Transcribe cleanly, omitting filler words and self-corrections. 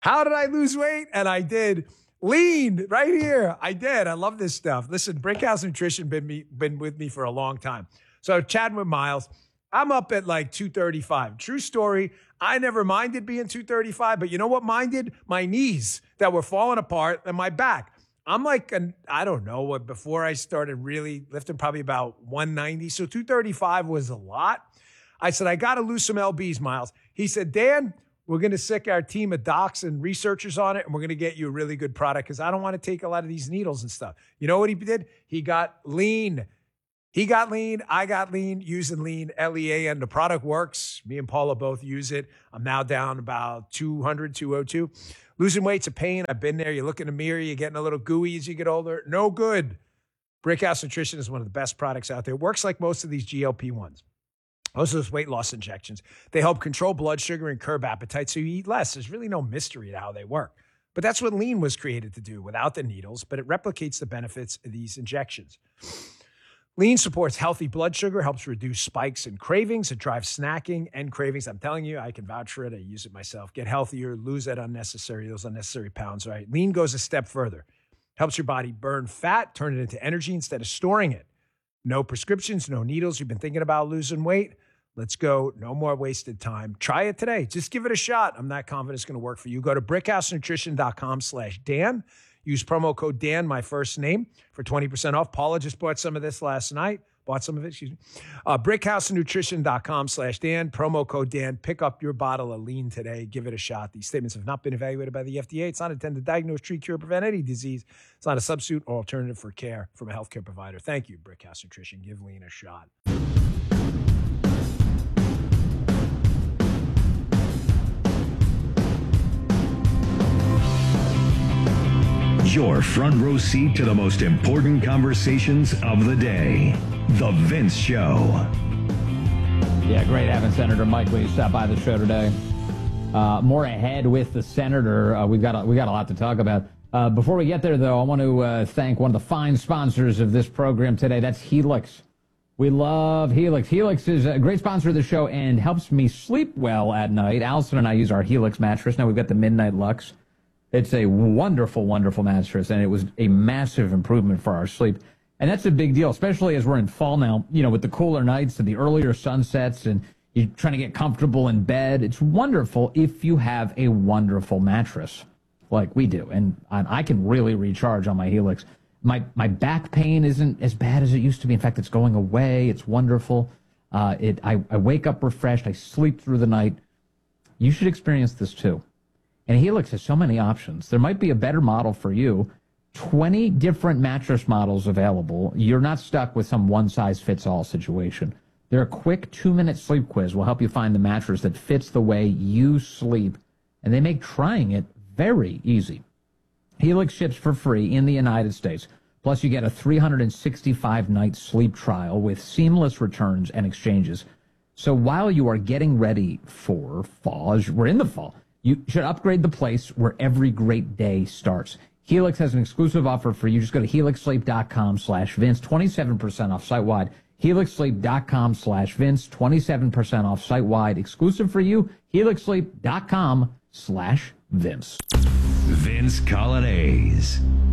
How did I lose weight? And I did. Lean right here. I did. I love this stuff. Listen, Brickhouse Nutrition been with me for a long time. So chatting with Miles, I'm up at like 235. True story. I never minded being 235, but you know what minded? My knees that were falling apart and my back. I'm like, I don't know what, before I started really lifting, probably about 190. So 235 was a lot. I said, I got to lose some LBs, Miles. He said, Dan, we're going to sick our team of docs and researchers on it, and we're going to get you a really good product because I don't want to take a lot of these needles and stuff. You know what he did? He got lean. He got lean. I got lean using lean, LEAN. The product works. Me and Paula both use it. I'm now down about 200, 202. Losing weight's a pain. I've been there. You look in the mirror, you're getting a little gooey as you get older. No good. Brickhouse Nutrition is one of the best products out there. It works like most of these GLP-1s. Most of those weight loss injections. They help control blood sugar and curb appetite so you eat less. There's really no mystery to how they work. But that's what lean was created to do without the needles, but it replicates the benefits of these injections. Lean supports healthy blood sugar, helps reduce spikes and cravings. It drives snacking and cravings. I'm telling you, I can vouch for it. I use it myself. Get healthier, lose those unnecessary pounds, right? Lean goes a step further. Helps your body burn fat, turn it into energy instead of storing it. No prescriptions, no needles. You've been thinking about losing weight? Let's go. No more wasted time. Try it today. Just give it a shot. I'm not confident it's going to work for you. Go to brickhousenutrition.com/Dan. Use promo code Dan, my first name, for 20% off. Paula just bought some of this last night. Brickhousenutrition.com/Dan. Promo code Dan. Pick up your bottle of lean today. Give it a shot. These statements have not been evaluated by the FDA. It's not intended to diagnose, treat, cure, prevent any disease. It's not a substitute or alternative for care from a healthcare provider. Thank you, Brickhouse Nutrition. Give lean a shot. Your front row seat to the most important conversations of the day. The Vince Show. Yeah, great having Senator Mike Lee stop by the show today. More ahead with the senator. We got a lot to talk about. Before we get there, though, I want to thank one of the fine sponsors of this program today. That's Helix. We love Helix. Helix is a great sponsor of the show and helps me sleep well at night. Allison and I use our Helix mattress. Now we've got the Midnight Lux. It's a wonderful, wonderful mattress, and it was a massive improvement for our sleep. And that's a big deal, especially as we're in fall now, you know, with the cooler nights and the earlier sunsets, and you're trying to get comfortable in bed. It's wonderful if you have a wonderful mattress like we do. And I can really recharge on my Helix. My back pain isn't as bad as it used to be. In fact, it's going away. It's wonderful. I wake up refreshed. I sleep through the night. You should experience this too. And Helix has so many options. There might be a better model for you. 20 different mattress models available. You're not stuck with some one-size-fits-all situation. Their quick 2-minute sleep quiz will help you find the mattress that fits the way you sleep, and they make trying it very easy. Helix ships for free in the United States. Plus, you get a 365-night sleep trial with seamless returns and exchanges. So while you are getting ready for fall, as we're in the fall, you should upgrade the place where every great day starts. Helix has an exclusive offer for you. Just go to helixsleep.com/Vince, 27% off site-wide. helixsleep.com/Vince, 27% off site-wide. Exclusive for you, helixsleep.com/Vince. Vince Colonnese.